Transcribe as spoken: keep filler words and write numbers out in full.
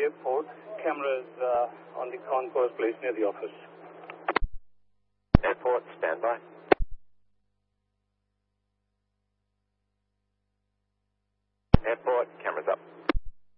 airport. Cameras uh, on the concourse place near the office. Airport, standby. Airport, cameras up.